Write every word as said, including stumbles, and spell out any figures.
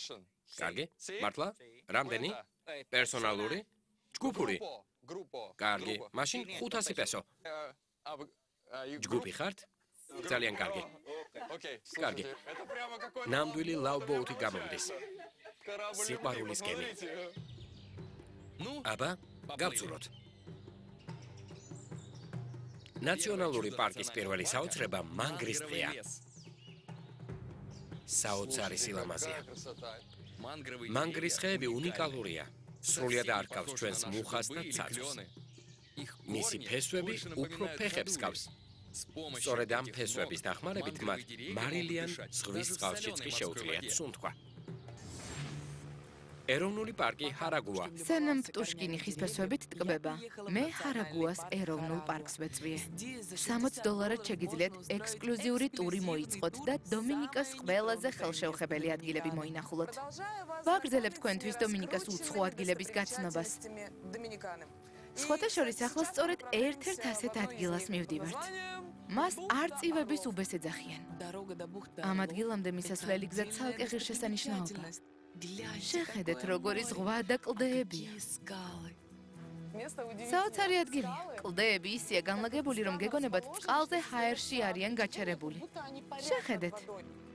კარგი, მართლა? რამდენი? პერსონალური? ჯგუფური? კარგი, მაშინ ხუთასი პესო. ჯგუფი ხართ? ძალიან კარგი. კარგი. ნამდვილი ლავბოუთი გამომდის. სიყვარულის გემი. აბა, გავცუროთ. ნაციონალური პარკის პირველი საოცრება მანგრის დღეა. საოცარი სილამაზეა. მანგრის ხეები უნიკალურია. სრულიად არკავს ჩვენს მუხას და ცაცხვს. მისი ფესვები უფრო ფეხებს გავს. სწორედ ამ ფესვების დახმარებით მათ მარილიან ზღვის წყალშიც კი შეუძლიათ სუნთქვა. ეროვნული პარკი ჰარაგუა. სანამ პტუშკინი ხის ფესვებით ტკბება, მე ჰარაგუას ეროვნულ პარკს ვეწვიე. სამოცი დოლარად შეგიძლიათ ექსკლუზიური ტური მოიწყოთ და დომინიკას ყველაზე ხელშეუხებელი ადგილები მოინახულოთ. ვაგრძელებთ თქვენთვის დომინიკას უცხო ადგილების გაცნობას. სხვათა შორის ახლა სწორედ ერთ-ერთ ასეთ ადგილას მივდივართ. მას არწივების უბეს ეძახიან. ამ ადგილამდე მისასვლელი გზა ცალკე ღირსშესანიშნაობა. შეხედეთ, როგორი ზღვა და კლდეებია. საოცარი ადგილია. კლდეები ისეა განლაგებული, რომ გეგონებათ წყალზე ჰაერში არიან გაჩერებული. შეხედეთ.